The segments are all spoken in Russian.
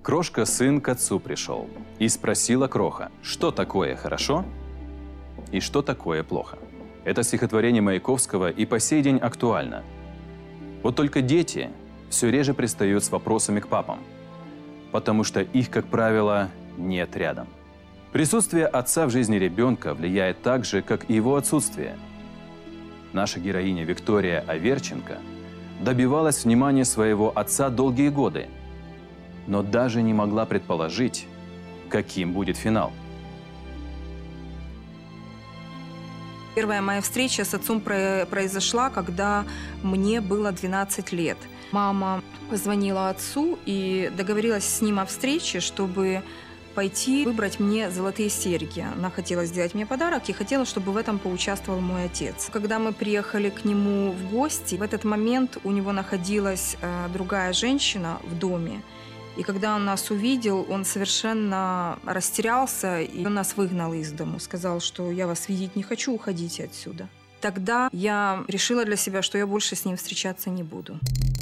Крошка-сын к отцу пришел, и спросила Кроха, что такое хорошо и что такое плохо. Это стихотворение Маяковского и по сей день актуально. Вот только дети все реже пристают с вопросами к папам, потому что их, как правило, нет рядом. Присутствие отца в жизни ребенка влияет так же, как и его отсутствие. Наша героиня Виктория Аверченко добивалась внимания своего отца долгие годы, но даже не могла предположить, каким будет финал. Первая моя встреча с отцом произошла, когда мне было 12 лет. Мама позвонила отцу и договорилась с ним о встрече, чтобы пойти выбрать мне золотые серьги. Она хотела сделать мне подарок и хотела, чтобы в этом поучаствовал мой отец. Когда мы приехали к нему в гости, в этот момент у него находилась другая женщина в доме. И когда он нас увидел, он совершенно растерялся, и он нас выгнал из дому. Сказал, что я вас видеть не хочу, уходите отсюда. Тогда я решила для себя, что я больше с ним встречаться не буду.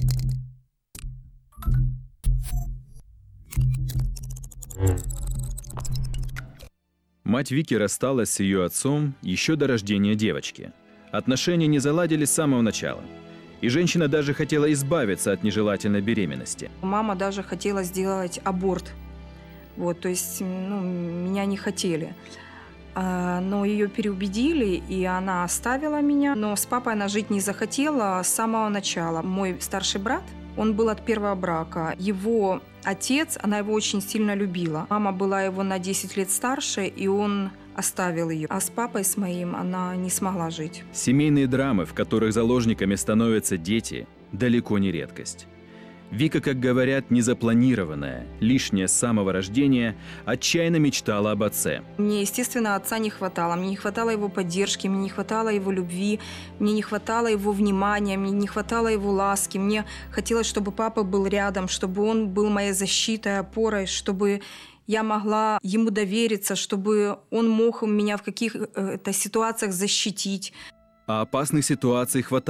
Мать Вики рассталась с ее отцом еще до рождения девочки. Отношения не заладились с самого начала. И женщина даже хотела избавиться от нежелательной беременности. Мама даже хотела сделать аборт. То есть меня не хотели. Но ее переубедили, и она оставила меня. Но с папой она жить не захотела с самого начала. Мой старший брат, он был от первого брака. Его отец, она его очень сильно любила. Мама была его на 10 лет старше, и он оставил ее. А с папой, с моим, она не смогла жить. Семейные драмы, в которых заложниками становятся дети, далеко не редкость. Вика, как говорят, незапланированная, лишняя с самого рождения, отчаянно мечтала об отце. Мне, естественно, отца не хватало. Мне не хватало его поддержки, мне не хватало его любви, мне не хватало его внимания, мне не хватало его ласки. Мне хотелось, чтобы папа был рядом, чтобы он был моей защитой, опорой, чтобы я могла ему довериться, чтобы он мог меня в каких-то ситуациях защитить. А опасных ситуаций хватало.